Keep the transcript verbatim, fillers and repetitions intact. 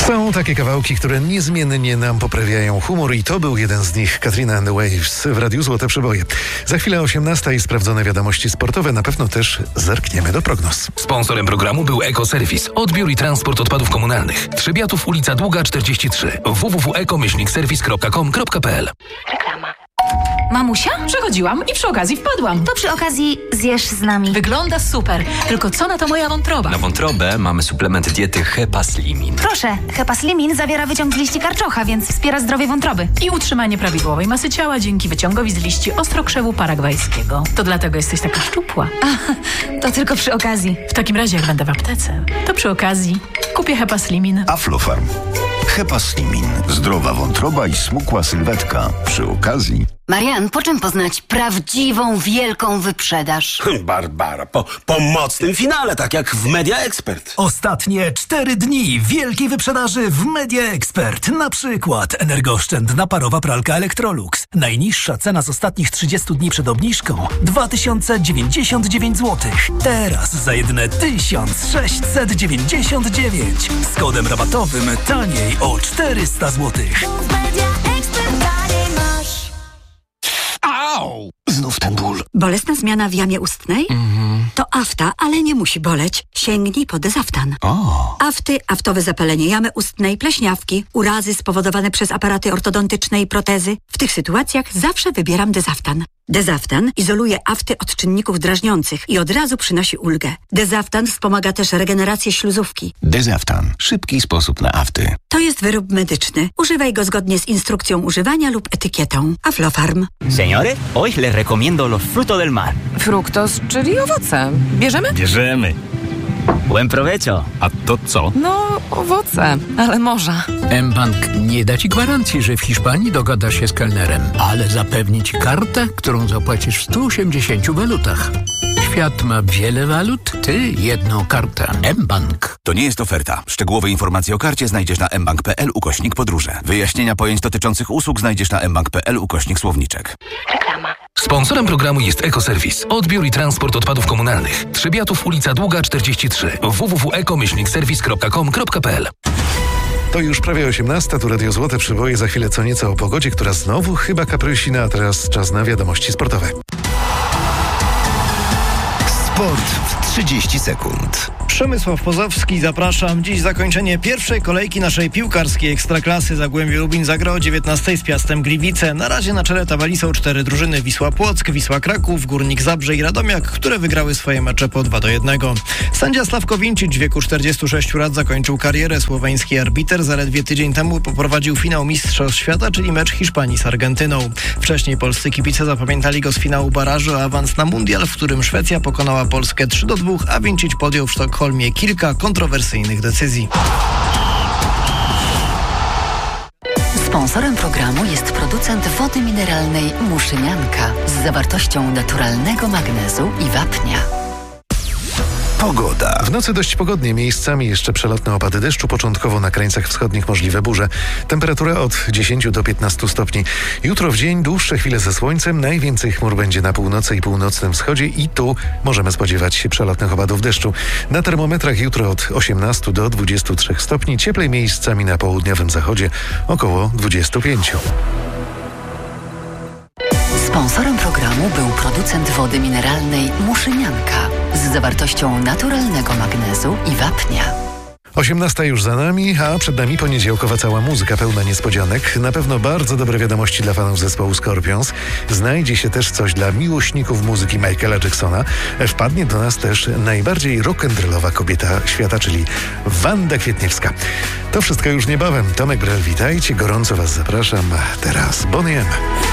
Są takie kawałki, które niezmiennie nam poprawiają humor i to był jeden z nich. Katrina and the Waves w Radiu Złote Przeboje. Za chwilę osiemnasta i sprawdzone wiadomości sportowe. Na pewno też zerkniemy do prognoz. Sponsorem programu był Ekoserwis. Odbiór i transport odpadów komunalnych. Trzebiatów, ulica Długa czterdzieści trzy. w w w kropka eko myślnik serwis kropka com kropka p l. Reklama. Mamusia? Przechodziłam i przy okazji wpadłam. To przy okazji zjesz z nami. Wygląda super. Tylko co na to moja wątroba? Na wątrobę mamy suplement diety Hepaslimin. Proszę, Hepaslimin zawiera wyciąg z liści karczocha, więc wspiera zdrowie wątroby. I utrzymanie prawidłowej masy ciała dzięki wyciągowi z liści ostrokrzewu paragwajskiego. To dlatego jesteś taka szczupła. A, to tylko przy okazji. W takim razie, jak będę w aptece, to przy okazji kupię Hepaslimin. Aflofarm. Hepaslimin. Zdrowa wątroba i smukła sylwetka. Przy okazji... Marian, po czym poznać prawdziwą, wielką wyprzedaż? Barbara, po, po mocnym finale, tak jak w Media Expert. Ostatnie cztery dni wielkiej wyprzedaży w Media Expert. Na przykład energooszczędna parowa pralka Electrolux. Najniższa cena z ostatnich trzydziestu dni przed obniżką dwa tysiące dziewięćdziesiąt dziewięć złotych. Teraz za jedyne tysiąc sześćset dziewięćdziesiąt dziewięć. Z kodem rabatowym taniej o czterysta złotych. Au! Znów ten ból. Bolesna zmiana w jamie ustnej? Mhm. To afta, ale nie musi boleć. Sięgnij po Dezaftan. O. Afty, aftowe zapalenie jamy ustnej, pleśniawki, urazy spowodowane przez aparaty ortodontyczne i protezy. W tych sytuacjach zawsze wybieram Dezaftan. Dezaftan izoluje afty od czynników drażniących i od razu przynosi ulgę. Dezaftan wspomaga też regenerację śluzówki. Dezaftan. Szybki sposób na afty. To jest wyrób medyczny. Używaj go zgodnie z instrukcją używania lub etykietą. Aflofarm. Señores, hoy les recomiendo los frutos del mar. Fruktos, czyli owoce. Bierzemy? Bierzemy. Buen provecho. A to co? No, owoce, ale morza. mBank nie da ci gwarancji, że w Hiszpanii dogadasz się z kelnerem, ale zapewni ci kartę, którą zapłacisz w stu osiemdziesięciu walutach. Świat ma wiele walut, ty jedną kartę. mBank. To nie jest oferta. Szczegółowe informacje o karcie znajdziesz na mbank kropka p l ukośnik podróże. Wyjaśnienia pojęć dotyczących usług znajdziesz na mbank kropka p l ukośnik słowniczek. Reklama. Sponsorem programu jest Ekoserwis. Odbiór i transport odpadów komunalnych. Trzebiatów, ulica Długa czterdzieści trzy. w w w kropka eko myślnik serwis kropka com kropka p l. To już prawie osiemnasta, tu Radio Złote Przeboje. Za chwilę co nieco o pogodzie, która znowu chyba kaprysina, a teraz czas na wiadomości sportowe. Sport w trzydzieści sekund. Przemysław Pozowski, zapraszam. Dziś zakończenie pierwszej kolejki naszej piłkarskiej Ekstraklasy. Zagłębie Lubin zagra o dziewiętnastej z Piastem Gliwice. Na razie na czele tabeli są cztery drużyny: Wisła Płock, Wisła Kraków, Górnik Zabrze i Radomiak, które wygrały swoje mecze po dwa do jednego. Sędzia Sławko Wincic w wieku czterdziestu sześciu lat zakończył karierę. Słoweński arbiter zaledwie tydzień temu poprowadził finał Mistrzostw Świata, czyli mecz Hiszpanii z Argentyną. Wcześniej polscy kibice zapamiętali go z finału barażu o awans na mundial, w którym Szwecja pokonała Polskę trzy do dwóch, a Wincic podjął w Sztokholmie kilka kontrowersyjnych decyzji. Sponsorem programu jest producent wody mineralnej Muszynianka z zawartością naturalnego magnezu i wapnia. Pogoda. W nocy dość pogodnie, miejscami jeszcze przelotne opady deszczu, początkowo na krańcach wschodnich możliwe burze. Temperatura od dziesięciu do piętnastu stopni. Jutro w dzień dłuższe chwile ze słońcem, najwięcej chmur będzie na północy i północnym wschodzie i tu możemy spodziewać się przelotnych opadów deszczu. Na termometrach jutro od osiemnastu do dwudziestu trzech stopni, cieplej miejscami na południowym zachodzie około dwudziestu pięciu. Sponsorem programu był producent wody mineralnej Muszynianka z zawartością naturalnego magnezu i wapnia. osiemnasta już za nami, a przed nami poniedziałkowa cała muzyka pełna niespodzianek. Na pewno bardzo dobre wiadomości dla fanów zespołu Scorpions. Znajdzie się też coś dla miłośników muzyki Michaela Jacksona. Wpadnie do nas też najbardziej rock'n'rollowa kobieta świata, czyli Wanda Kwietniewska. To wszystko już niebawem. Tomek Brel, witajcie. Gorąco was zapraszam. A teraz Bonnie M.